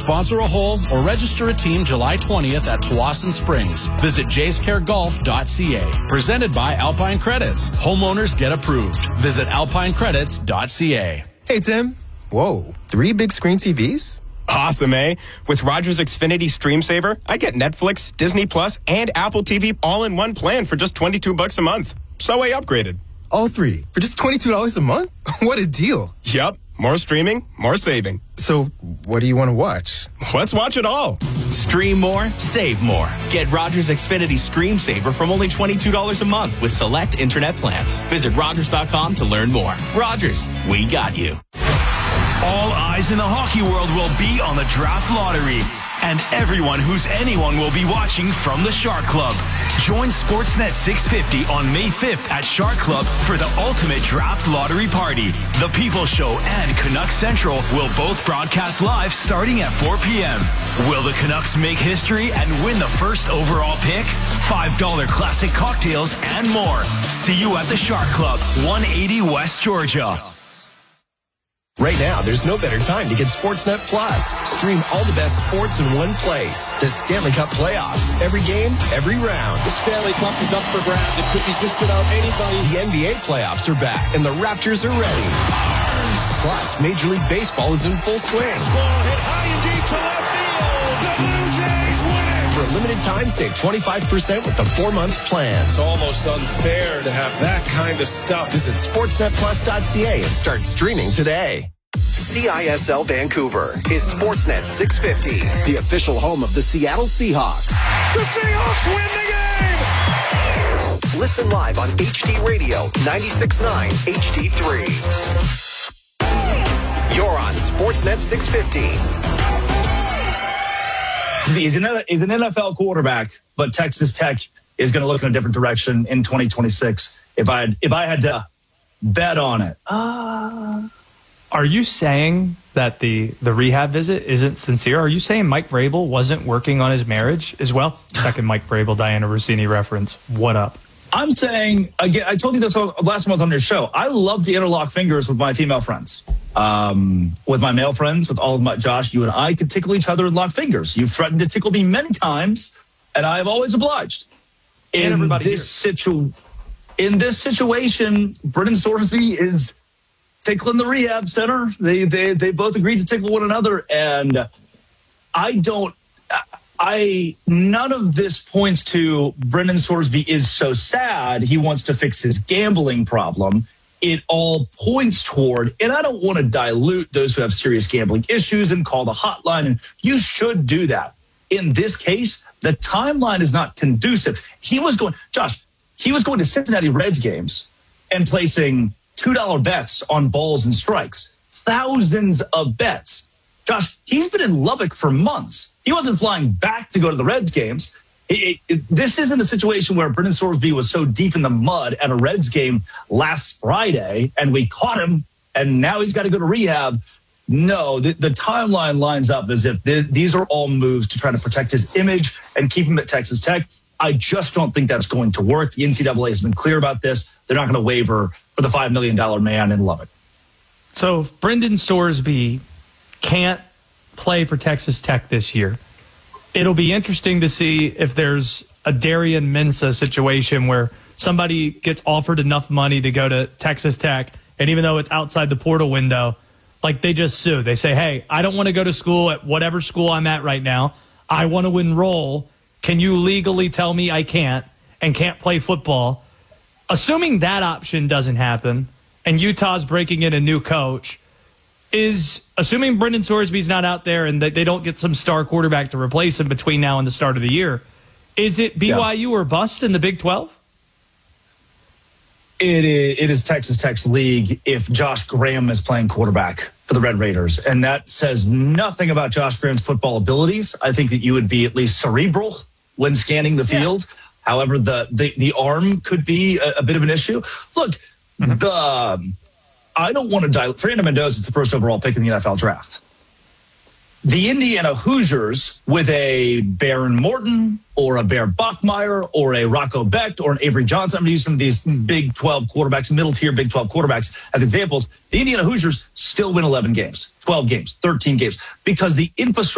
Sponsor a hole or register a team July 20th at Tawasin Springs. Visit jayscareGolf.ca. Presented by Alpine Credits. Homeowners get approved. Visit alpinecredits.ca. Hey, Tim. Whoa, 3 big screen TVs? Awesome, eh? With Rogers Xfinity Stream Saver, I get Netflix, Disney Plus, and Apple TV all in one plan for just $22 a month. So I upgraded. All 3 for just $22 a month? What a deal. Yup. More streaming, more saving. So, what do you want to watch? Let's watch it all. Stream more, save more. Get Rogers Xfinity Stream Saver from only $22 a month with select internet plans. Visit Rogers.com to learn more. Rogers, we got you. All eyes in the hockey world will be on the draft lottery, and everyone who's anyone will be watching from the Shark Club. Join Sportsnet 650 on May 5th at Shark Club for the ultimate draft lottery party. The People Show and Canucks Central will both broadcast live starting at 4 p.m. Will the Canucks make history and win the first overall pick? $5 classic cocktails and more. See you at the Shark Club, 180 West Georgia. Right now, there's no better time to get Sportsnet Plus. Stream all the best sports in one place. The Stanley Cup playoffs. Every game, every round. The Stanley Cup is up for grabs. It could be just about anybody. The NBA playoffs are back, and the Raptors are ready. Plus, Major League Baseball is in full swing. Ball hit high and deep to left field. The Blue Jays win it. For a limited time, save 25% with the 4-month plan. It's almost unfair to have that kind of stuff. Visit SportsNetPlus.ca and start streaming today. CISL Vancouver is Sportsnet 650, the official home of the Seattle Seahawks. The Seahawks win the game! Listen live on HD Radio, 96.9 HD3. You're on Sportsnet 650. He's an NFL quarterback, but Texas Tech is going to look in a different direction in 2026. If I had to bet on it. Are you saying that the rehab visit isn't sincere? Are you saying Mike Vrabel wasn't working on his marriage as well? Second Mike Vrabel, Diana Rossini reference. What up? I'm saying, again, I told you this last month on your show. I love to interlock fingers with my female friends. With my male friends, with all of my, Josh, you and I could tickle each other and lock fingers. You've threatened to tickle me many times, and I have always obliged. In this situation, Brendan Sorsby is tickling the rehab center. They both agreed to tickle one another, and none of this points to Brendan Sorsby is so sad he wants to fix his gambling problem. It all points toward, and I don't want to dilute those who have serious gambling issues and call the hotline, and you should do that. In this case, the timeline is not conducive. He was going to Cincinnati Reds games and placing $2 bets on balls and strikes. Thousands of bets. Josh, he's been in Lubbock for months. He wasn't flying back to go to the Reds games. This isn't a situation where Brendan Sorsby was so deep in the mud at a Reds game last Friday and we caught him and now he's got to go to rehab. No, the timeline lines up as if these are all moves to try to protect his image and keep him at Texas Tech. I just don't think that's going to work. The NCAA has been clear about this. They're not going to waiver for the $5 million man in Lubbock. So if Brendan Sorsby can't play for Texas Tech this year, it'll be interesting to see if there's a Darian Mensah situation where somebody gets offered enough money to go to Texas Tech, and even though it's outside the portal window, like they just sue. They say, hey, I don't want to go to school at whatever school I'm at right now. I want to enroll. Can you legally tell me I can't and can't play football? Assuming that option doesn't happen and Utah's breaking in a new coach, is assuming Brendan Sorsby's not out there and that they don't get some star quarterback to replace him between now and the start of the year, is it BYU or bust in the Big 12? It is Texas Tech's league if Josh Graham is playing quarterback for the Red Raiders. And that says nothing about Josh Graham's football abilities. I think that you would be at least cerebral when scanning the field. Yeah. However, the arm could be a bit of an issue. Look, I don't want to dilute. Fernando Mendoza is the first overall pick in the NFL draft. The Indiana Hoosiers with a Baron Morton or a Bear Bachmeier or a Rocco Becht or an Avery Johnson. I'm going to use some of these Big 12 quarterbacks, middle-tier Big 12 quarterbacks as examples. The Indiana Hoosiers still win 11 games, 12 games, 13 games because the infrastructure